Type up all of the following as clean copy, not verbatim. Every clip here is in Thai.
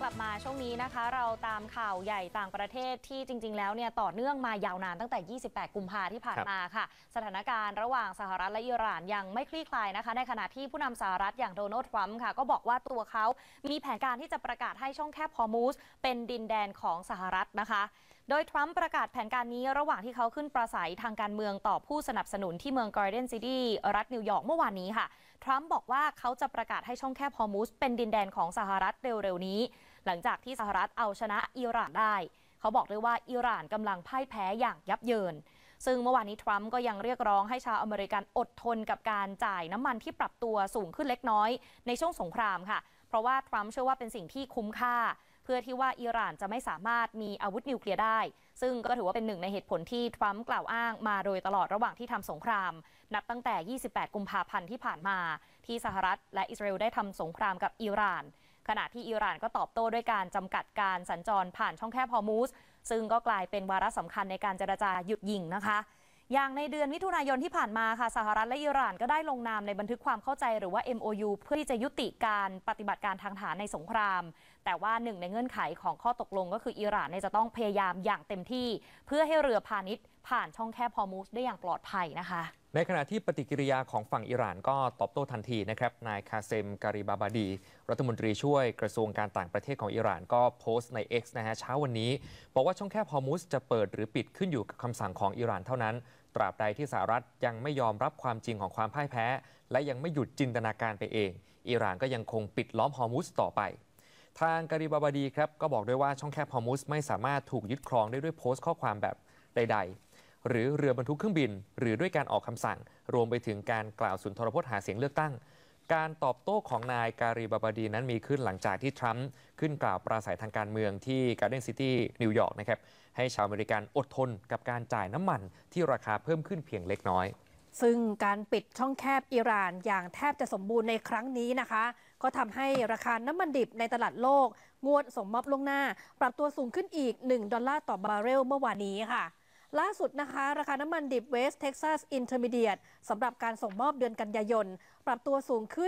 ลับมาช่วงนี้นะคะเราตามข่าวใหญ่ต่างประเทศที่จริงๆแล้วเนี่ยต่อเนื่องมายาวนานตั้งแต่ 28 กุมภาพันธ์ที่ผ่านมาค่ะสถานการณ์ระหว่างสหรัฐและอิหร่านยังไม่คลี่คลายนะคะในขณะที่ผู้นำสหรัฐอย่างโดนัลด์ทรัมป์ค่ะก็บอกว่าตัวเขามีแผนการที่จะประกาศให้ช่องแคบฮอร์มูซเป็นดินแดนของสหรัฐนะคะโดยทรัมป์ประกาศแผนการนี้ระหว่างที่เขาขึ้นปราศัยทางการเมืองต่อผู้สนับสนุนที่เมืองการ์เดนซิตี้รัฐนิวยอร์กเมื่อวานนี้ค่ะทรัมป์บอกว่าเขาจะประกาศให้ช่องแคบฮอร์มูซเป็นดินแดนของสหรัฐเร็วๆนี้หลังจากที่สหรัฐเอาชนะอิหร่านได้เขาบอกด้วยว่าอิหร่านกำลังพ่ายแพ้อย่างยับเยินซึ่งเมื่อวานนี้ทรัมป์ก็ยังเรียกร้องให้ชาวอเมริกันอดทนกับการจ่ายน้ำมันที่ปรับตัวสูงขึ้นเล็กน้อยในช่วงสงครามค่ะเพราะว่าทรัมป์เชื่อว่าเป็นสิ่งที่คุ้มค่าเพื่อที่ว่าอิหร่านจะไม่สามารถมีอาวุธนิวเคลียร์ได้ซึ่งก็ถือว่าเป็นหนึ่งในเหตุผลที่ทรัมป์กล่าวอ้างมาโดยตลอดระหว่างที่ทำสงครามนับตั้งแต่ 28 กุมภาพันธ์ที่ผ่านมาที่สหรัฐและอิสราเอลได้ทำสงครามกับอิหร่านขณะที่อิหร่านก็ตอบโต้ด้วยการจำกัดการสัญจรผ่านช่องแคบฮอร์มูซซึ่งก็กลายเป็นวาระสำคัญในการเจรจาหยุดยิงนะคะอย่างในเดือนมิถุนายนที่ผ่านมาค่ะสหรัฐและอิหร่านก็ได้ลงนามในบันทึกความเข้าใจหรือว่า MOU เพื่อที่จะยุติการปฏิบัติการทางทหารในสงครามแต่ว่าหนึ่งในเงื่อนไขของข้อตกลงก็คืออิหร่านจะต้องพยายามอย่างเต็มที่เพื่อให้เรือพาณิชย์ผ่านช่องแคบฮอร์มูซได้อย่างปลอดภัยนะคะในขณะที่ปฏิกิริยาของฝั่งอิหร่านก็ตอบโต้ทันทีนะครับนายคาเซมการิบาบาดีรัฐมนตรีช่วยกระทรวงการต่างประเทศของอิหร่านก็โพสต์ใน X นะฮะเช้าวันนี้บอกว่าช่องแคบฮอร์มูซจะเปิดหรือปิดขึ้นอยู่กับคำสั่งของอิหร่านเท่านั้นตราบใดที่สหรัฐยังไม่ยอมรับความจริงของความพ่ายแพ้และยังไม่หยุดจินตนาการไปเองอิหร่านก็ยังคงปิดล้อมฮอร์มูซต่อไปทางการิบาบาดีครับก็บอกด้วยว่าช่องแคบฮอร์มูซไม่สามารถถูกยึดครองได้ด้วยโพสต์ข้อความแบบใดๆหรือเรือบรรทุกเครื่องบินหรือด้วยการออกคำสั่งรวมไปถึงการกล่าวสุนทรพจน์หาเสียงเลือกตั้งการตอบโต้ของนายการิบาบาดีนั้นมีขึ้นหลังจากที่ทรัมป์ขึ้นกล่าวปราศัยทางการเมืองที่การ์เดนซิตี้นิวยอร์กนะครับให้ชาวอเมริกันอดทนกับการจ่ายน้ำมันที่ราคาเพิ่มขึ้นเพียงเล็กน้อยซึ่งการปิดช่องแคบอิหร่านอย่างแทบจะสมบูรณ์ในครั้งนี้นะคะก็ทำให้ราคาน้ำมันดิบในตลาดโลกงวดส่งมอบล่วงหน้าปรับตัวสูงขึ้นอีก$1ต่อบาร์เรลเมื่อวานนี้ค่ะล่าสุดนะคะราคาน้ำมันดิบ West Texas Intermediate สำหรับการส่งมอบเดือนกันยายนปรับตัวสูงขึ้น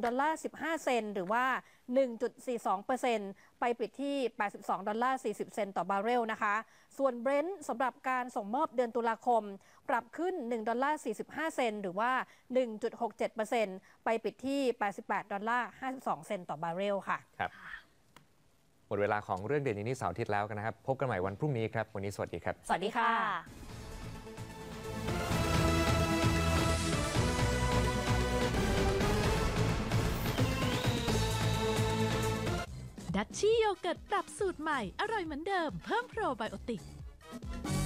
$1.15หรือว่า 1.42% ไปปิดที่$82.40ต่อบาร์เรลนะคะส่วน Brent สำหรับการส่งมอบเดือนตุลาคมปรับขึ้น$1.45หรือว่า 1.67% ไปปิดที่$88.52ต่อบาร์เรลค่ะครับหมดเวลาของเรื่องเด่นนี้เสาร์อาทิตย์แล้วกันนะครับพบกันใหม่วันพรุ่งนี้ครับวันนี้สวัสดีครับสวัสดีค่ะดัชชี่โยเกิร์ตปรับสูตรใหม่อร่อยเหมือนเดิมเพิ่มโปรไบโอติก